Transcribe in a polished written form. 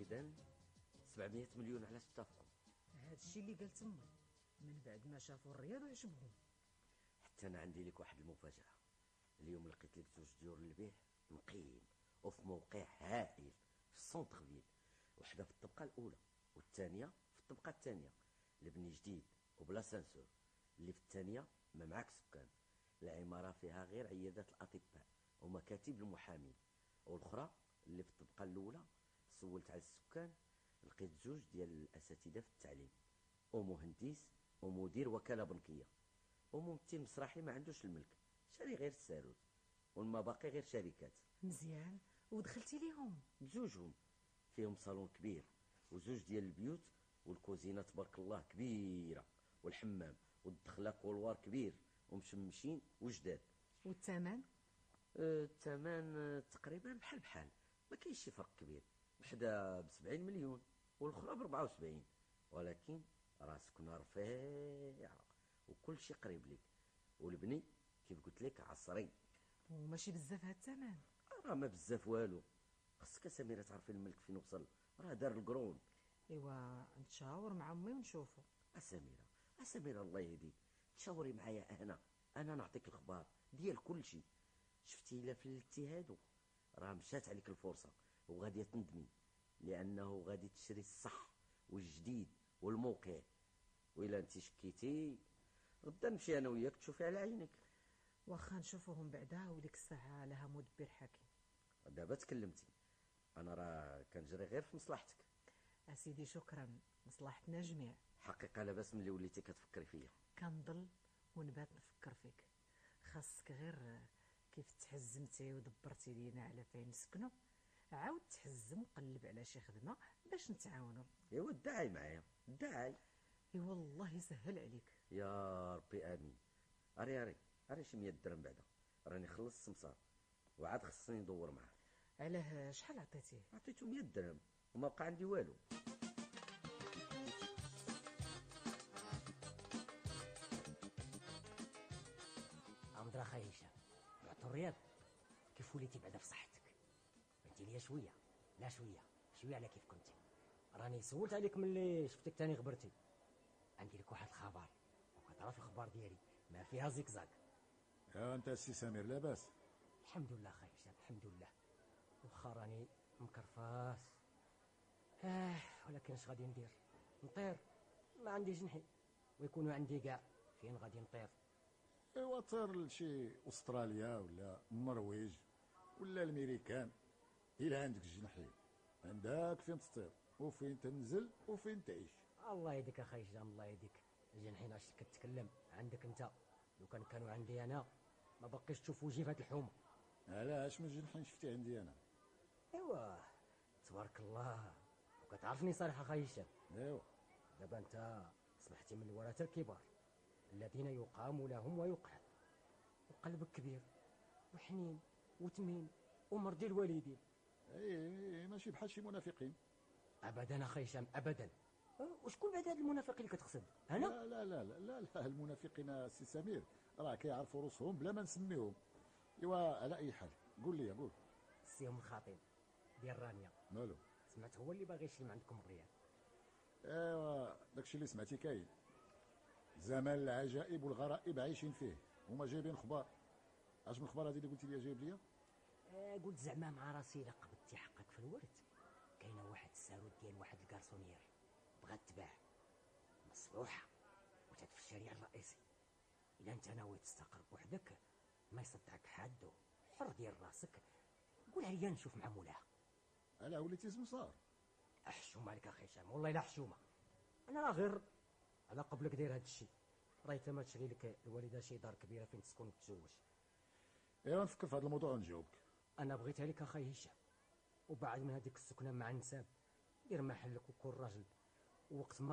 إذن 700 مليون علاش اتفقوا؟ هذا الشيء اللي قال تما من بعد ما شافوا الرياض وعجبهم. حتى أنا عندي لك واحد المفاجأة. اليوم لقيت لك 2 ديور للبيع نقيين وفي موقع هائل في السونتر فيل، وحده في الطبقة الأولى والثانية في الطبقة الثانية. البني جديد وبلا سانسور. اللي في الثانية ما معاك سكان، العمارة فيها غير عيادات الأطباء ومكاتب المحامين. والأخرى اللي في الطبقة الأولى سولت على السكان لقيت 2 ديال الأساتذة في التعليم ومهندس ومدير وكالة بنكية وممثل مسرحي ما عندوش الملك، شاري غير الساروت والما باقي غير شركات. مزيان. ودخلتي ليهم؟ بزوجهم فيهم صالون كبير و2 ديال البيوت، والكوزينة تبارك الله كبيرة، والحمام والدخلة كولوار كبير ومشمشين وجداد. والثمن؟ الثمن تقريبا بحال بحال، ما كاينش شي فرق كبير. وحده ب70 مليون والاخرى ب74، ولكن راه سكنها رفيعة وكل شيء قريب لك، والبني كيف قلت لك عصري. وماشي بزاف هاد الثمن؟ راه ما بزاف والو، خصك سميرة تعرفي الملك فين وصل، راه دار القرون. ايوا نتشاور مع امي ونشوفوا. اسميرة الله يهديك، تشاوري معايا انا نعطيك الخبار ديال كل شيء. شفتي الا في الاجتهاد راه مشات عليك الفرصة وغادي تندمي، لانه غادي تشري الصح والجديد والموقع. وإلا انت شكيتي غدا نمشي انا وياك تشوفي على عينك. واخا نشوفوهم بعدا وديك الساعه لها مدبر حكيم. دابا تكلمتي، انا راه كنجري غير في مصلحتك. اسيدي شكرا، مصلحتنا جميع. حقيقة لاباس ملي وليتي كتفكري فيا. كنضل ونبات نفكر فيك. خاصك غير كيف تحزمتي ودبرتي لينا على فين نسكنوا، عاود تحزم وقلب على شي خدمه باش نتعاونوا. ايوا الدعاي معايا الدعاي. اي والله يسهل عليك. يا ربي امين. اري شي 100 درهم بعدا، راني خلصت السمسار وعاد خصني ندور معاه. علاه شحال عطيتيه؟ عطيته 100 درهم وما بقى عندي والو. عمدرا خاي هشام، بعتو الرياض كيف وليتي بعدا في صحتك؟ بنتي ليا شويه، لا شويه على كيف كنتي. راني سولت عليك ملي شفتك تاني غبرتي. عندي لك واحد الخبر، وكتعرف الخبار ديالي ما فيها زيكزاك. يا انت السي سمير لاباس؟ الحمد لله خاي هشام، الحمد لله. واخا راني مكرفاس، ولكن اش غادي ندير؟ نطير، ما عندي جنحي، ويكونوا عندي كاع فين غادي نطير؟ ايوا طير لشي استراليا ولا النرويج ولا الميريكان. الا عندك جنحين عندك فين تطير وفين تنزل وفين تعيش. الله يهديك اخاي هشام، الله يهديك. الجنحين اش كتكلم عندك انت، لو كانوا عندي انا ما بقيش تشوف وجهي في هاد الحومه. علاش من جنحين شفتي عندي انا؟ ايوا تبارك الله، وكتعرفني صالح اخاي هشام. ايوا دابا انت صبحتي من الورثه الكبار الذين يقام لهم ويقعد، وقلبك كبير وحنين وتمين ومرضي الوالدين. اي ماشي بحال شي منافقين. ابدا اخاي هشام ابدا. وشكون بعد هاد المنافق اللي كتقصد؟ انا؟ لا لا لا لا لا المنافقين سي سمير راه كيعرفوا روسهم بلا ما نسميهم. ايوا على اي حال قول لي قول. السيهم الخطيب ديال رانيا مالو؟ سمعت هو اللي باغي يشري من عندكم الريال. ايوا داكشي اللي سمعتي كاين. زمان العجائب والغرائب عايشين فيه، هما جايبين خبار. اش من خبار هذه اللي قلتي لي جايب ليا؟ قلت زعما مع راسي الا قبضتي حقك في الورث، كاينه واحد الساروت ديال واحد الكارسونيير بغات تباع مصلوحه وتات في الشارع الرئيسي. الا انت ناوي تستقر بوحدك ما يصدعك حد، حر ديال راسك، قولها ليا نشوف مع مولاها. الا وليتي سمسار؟ حشومه عليك اخي هشام، والله الا حشومه. انا راه غير على قبلك داير هذا الشيء، رايت ما تشري لك الوالده شي دار كبيره فين تسكن وتتزوج. ايوا نفكر في هذا الموضوع ونجاوبك. انا بغيتها لك اخي هشام، وبعد من هذيك السكنه مع النساب دير محلك وكون راجل، ووقت ما